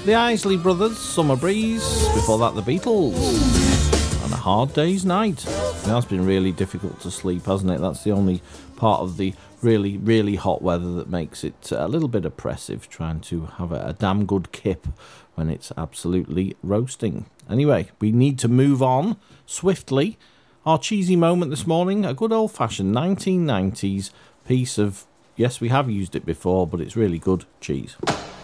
The Isley Brothers, Summer Breeze. Before that, the Beatles. And A Hard Day's Night. It has been really difficult to sleep, hasn't it? That's the only part of the really, really hot weather that makes it a little bit oppressive, trying to have a damn good kip when it's absolutely roasting. Anyway, we need to move on swiftly. Our cheesy moment this morning, a good old-fashioned 1990s piece of, yes, we have used it before, but it's really good cheese.